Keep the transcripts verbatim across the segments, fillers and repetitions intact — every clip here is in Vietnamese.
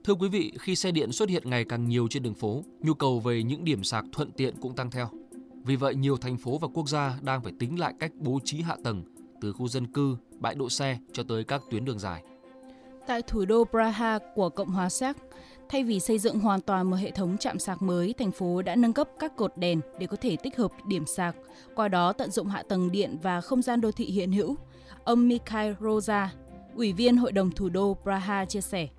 Thưa quý vị, khi xe điện xuất hiện ngày càng nhiều trên đường phố, nhu cầu về những điểm sạc thuận tiện cũng tăng theo. Vì vậy, nhiều thành phố và quốc gia đang phải tính lại cách bố trí hạ tầng từ khu dân cư, bãi đỗ xe cho tới các tuyến đường dài. Tại thủ đô Praha của Cộng hòa Séc, thay vì xây dựng hoàn toàn một hệ thống trạm sạc mới, thành phố đã nâng cấp các cột đèn để có thể tích hợp điểm sạc, qua đó tận dụng hạ tầng điện và không gian đô thị hiện hữu. Ông Mikhail Roza, Ủy viên Hội đồng thủ đô Praha chia sẻ.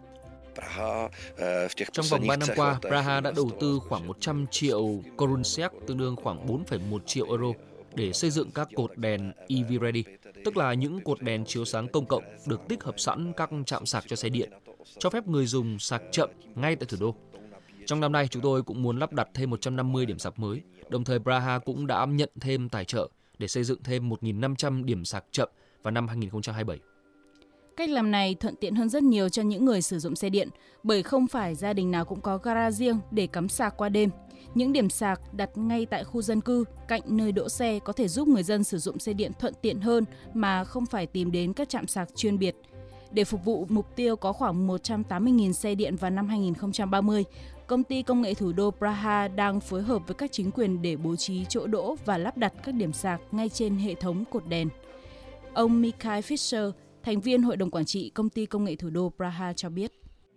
Trong vòng ba năm qua, Praha đã đầu tư khoảng một trăm triệu korun séc, tương đương khoảng bốn phẩy một triệu euro, để xây dựng các cột đèn e vê Ready, tức là những cột đèn chiếu sáng công cộng được tích hợp sẵn các trạm sạc cho xe điện, cho phép người dùng sạc chậm ngay tại thủ đô. Trong năm nay, chúng tôi cũng muốn lắp đặt thêm một trăm năm mươi điểm sạc mới. Đồng thời, Praha cũng đã nhận thêm tài trợ để xây dựng thêm một nghìn năm trăm điểm sạc chậm vào năm hai nghìn không trăm hai mươi bảy. Cách làm này thuận tiện hơn rất nhiều cho những người sử dụng xe điện, bởi không phải gia đình nào cũng có gara riêng để cắm sạc qua đêm. Những điểm sạc đặt ngay tại khu dân cư, cạnh nơi đỗ xe có thể giúp người dân sử dụng xe điện thuận tiện hơn mà không phải tìm đến các trạm sạc chuyên biệt. Để phục vụ mục tiêu có khoảng một trăm tám mươi nghìn xe điện vào năm hai nghìn không trăm ba mươi, công ty công nghệ thủ đô Praha đang phối hợp với các chính quyền để bố trí chỗ đỗ và lắp đặt các điểm sạc ngay trên hệ thống cột đèn. Ông Mikhail Fischer, thành viên Hội đồng Quản trị Công ty Công nghệ Thủ đô Praha cho biết.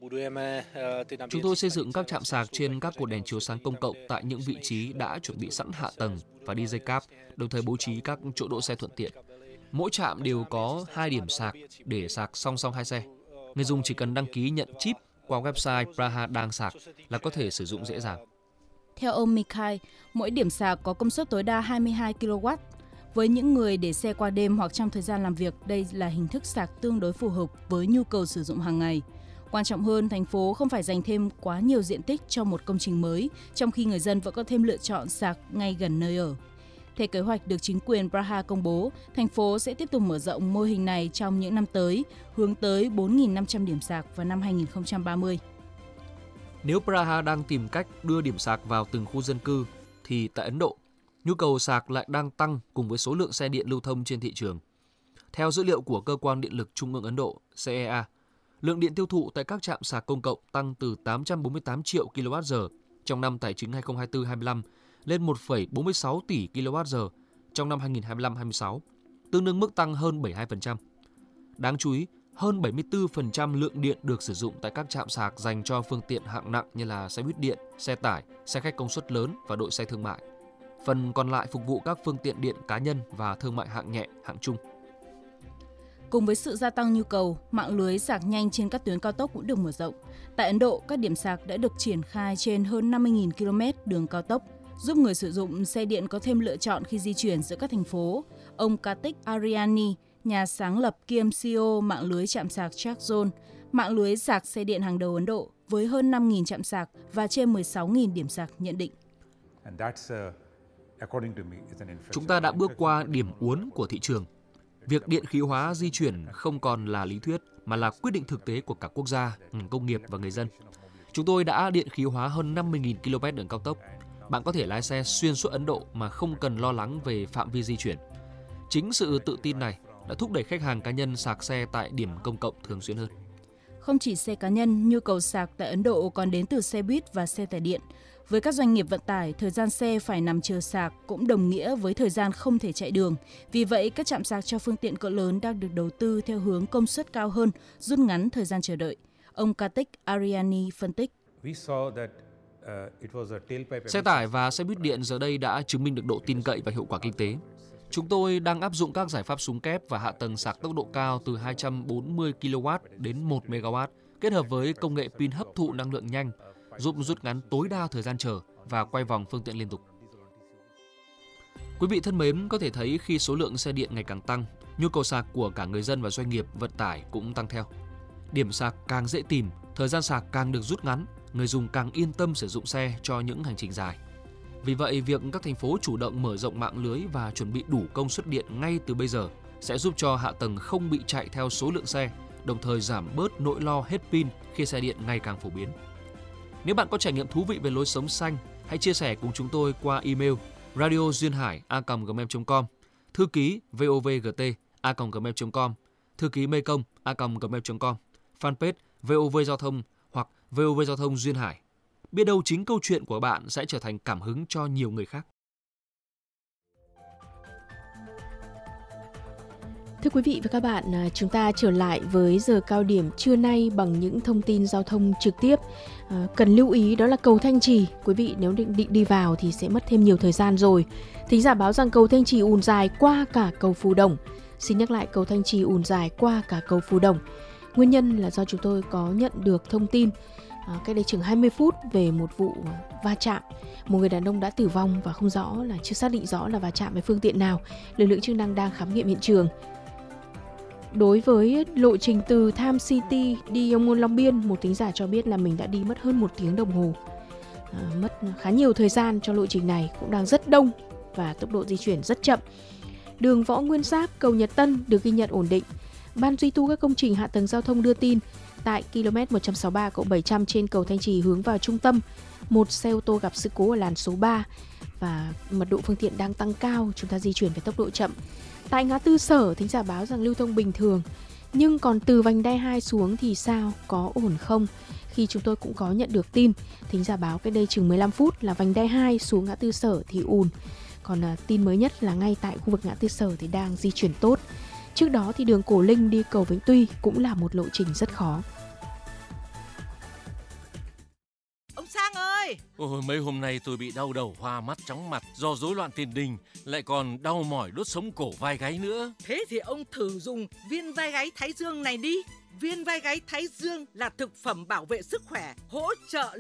Chúng tôi xây dựng các trạm sạc trên các cột đèn chiếu sáng công cộng tại những vị trí đã chuẩn bị sẵn hạ tầng và đi dây cáp, đồng thời bố trí các chỗ đỗ xe thuận tiện. Mỗi trạm đều có hai điểm sạc để sạc song song hai xe. Người dùng chỉ cần đăng ký nhận chip qua website Praha đang sạc là có thể sử dụng dễ dàng. Theo ông Mikhail, mỗi điểm sạc có công suất tối đa hai mươi hai ki lô oát. Với những người để xe qua đêm hoặc trong thời gian làm việc, đây là hình thức sạc tương đối phù hợp với nhu cầu sử dụng hàng ngày. Quan trọng hơn, thành phố không phải dành thêm quá nhiều diện tích cho một công trình mới, trong khi người dân vẫn có thêm lựa chọn sạc ngay gần nơi ở. Theo kế hoạch được chính quyền Praha công bố, thành phố sẽ tiếp tục mở rộng mô hình này trong những năm tới, hướng tới bốn nghìn năm trăm điểm sạc vào năm hai nghìn không trăm ba mươi. Nếu Praha đang tìm cách đưa điểm sạc vào từng khu dân cư, thì tại Ấn Độ, nhu cầu sạc lại đang tăng cùng với số lượng xe điện lưu thông trên thị trường. Theo dữ liệu của Cơ quan Điện lực Trung ương Ấn Độ, xê e a, lượng điện tiêu thụ tại các trạm sạc công cộng tăng từ tám trăm bốn mươi tám triệu ki lô oát giờ trong năm tài chính hai nghìn không trăm hai mươi tư hai mươi lăm lên một phẩy bốn mươi sáu tỷ ki lô oát giờ trong năm hai nghìn không trăm hai mươi lăm hai mươi sáu, tương đương mức tăng hơn bảy mươi hai phần trăm. Đáng chú ý, hơn bảy mươi tư phần trăm lượng điện được sử dụng tại các trạm sạc dành cho phương tiện hạng nặng như là xe buýt điện, xe tải, xe khách công suất lớn và đội xe thương mại. Phần còn lại phục vụ các phương tiện điện cá nhân và thương mại hạng nhẹ, hạng trung. Cùng với sự gia tăng nhu cầu, mạng lưới sạc nhanh trên các tuyến cao tốc cũng được mở rộng. Tại Ấn Độ, các điểm sạc đã được triển khai trên hơn năm mươi nghìn ki lô mét đường cao tốc, giúp người sử dụng xe điện có thêm lựa chọn khi di chuyển giữa các thành phố. Ông Kartik Aryani, nhà sáng lập kiêm xê e ô mạng lưới trạm sạc ChargeZone, mạng lưới sạc xe điện hàng đầu Ấn Độ với hơn năm nghìn trạm sạc và trên mười sáu nghìn điểm sạc, nhận định. Chúng ta đã bước qua điểm uốn của thị trường. Việc điện khí hóa di chuyển không còn là lý thuyết mà là quyết định thực tế của cả quốc gia, ngành công nghiệp và người dân. Chúng tôi đã điện khí hóa hơn năm mươi nghìn ki lô mét đường cao tốc. Bạn có thể lái xe xuyên suốt Ấn Độ mà không cần lo lắng về phạm vi di chuyển. Chính sự tự tin này đã thúc đẩy khách hàng cá nhân sạc xe tại điểm công cộng thường xuyên hơn. Không chỉ xe cá nhân, nhu cầu sạc tại Ấn Độ còn đến từ xe buýt và xe tải điện. Với các doanh nghiệp vận tải, thời gian xe phải nằm chờ sạc cũng đồng nghĩa với thời gian không thể chạy đường. Vì vậy, các trạm sạc cho phương tiện cỡ lớn đang được đầu tư theo hướng công suất cao hơn, rút ngắn thời gian chờ đợi. Ông Kartik Aryani phân tích. Xe tải và xe buýt điện giờ đây đã chứng minh được độ tin cậy và hiệu quả kinh tế. Chúng tôi đang áp dụng các giải pháp súng kép và hạ tầng sạc tốc độ cao từ hai trăm bốn mươi ki lô oát đến một mê ga oát, kết hợp với công nghệ pin hấp thụ năng lượng nhanh, giúp rút ngắn tối đa thời gian chờ và quay vòng phương tiện liên tục. Quý vị thân mến, có thể thấy khi số lượng xe điện ngày càng tăng, nhu cầu sạc của cả người dân và doanh nghiệp vận tải cũng tăng theo. Điểm sạc càng dễ tìm, thời gian sạc càng được rút ngắn, người dùng càng yên tâm sử dụng xe cho những hành trình dài. Vì vậy, việc các thành phố chủ động mở rộng mạng lưới và chuẩn bị đủ công suất điện ngay từ bây giờ sẽ giúp cho hạ tầng không bị chạy theo số lượng xe, đồng thời giảm bớt nỗi lo hết pin khi xe điện ngày càng phổ biến. Nếu bạn có trải nghiệm thú vị về lối sống xanh, hãy chia sẻ cùng chúng tôi qua email radio duyên hải a còng gmail chấm com, thư ký vovgt a còng gmail chấm com, thư ký mekong a còng gmail chấm com, fanpage vê o vê Giao thông hoặc hoặc vê o vê Giao thông Duyên Hải. Biết đâu chính câu chuyện của bạn sẽ trở thành cảm hứng cho nhiều người khác. Thưa quý vị và các bạn, chúng ta trở lại với giờ cao điểm trưa nay bằng những thông tin giao thông trực tiếp. À, cần lưu ý đó là cầu Thanh Trì. Quý vị nếu định, định đi vào thì sẽ mất thêm nhiều thời gian rồi. Thính giả báo rằng cầu Thanh Trì ùn dài qua cả cầu Phú Đồng. Xin nhắc lại, cầu Thanh Trì ùn dài qua cả cầu Phú Đồng. Nguyên nhân là do chúng tôi có nhận được thông tin à, cách đây chừng hai mươi phút về một vụ va chạm. Một người đàn ông đã tử vong và không rõ là chưa xác định rõ là va chạm với phương tiện nào. Lực lượng chức năng đang khám nghiệm hiện trường. Đối với lộ trình từ Tham City đi Ông Môn Long Biên, một thính giả cho biết là mình đã đi mất hơn một tiếng đồng hồ. À, mất khá nhiều thời gian cho lộ trình này, cũng đang rất đông và tốc độ di chuyển rất chậm. Đường Võ Nguyên Giáp, cầu Nhật Tân được ghi nhận ổn định. Ban duy tu các công trình hạ tầng giao thông đưa tin tại ki lô mét một trăm sáu mươi ba cộng bảy trăm trên cầu Thanh Trì hướng vào trung tâm, một xe ô tô gặp sự cố ở làn số ba và mật độ phương tiện đang tăng cao, chúng ta di chuyển với tốc độ chậm. Tại ngã tư Sở, thính giả báo rằng lưu thông bình thường, nhưng còn từ vành đai hai xuống thì sao, có ổn không? Khi chúng tôi cũng có nhận được tin, thính giả báo cách đây chừng mười lăm phút là vành đai hai xuống ngã tư Sở thì ùn. Còn à, tin mới nhất là ngay tại khu vực ngã tư Sở thì đang di chuyển tốt. Trước đó thì đường Cổ Linh đi cầu Vĩnh Tuy cũng là một lộ trình rất khó. Ông Sang ơi! Ôi, mấy hôm nay tôi bị đau đầu, hoa mắt, chóng mặt do rối loạn tiền đình, lại còn đau mỏi đốt sống cổ vai gáy nữa. Thế thì ông thử dùng viên vai gáy Thái Dương này đi. Viên vai gáy Thái Dương là thực phẩm bảo vệ sức khỏe, hỗ trợ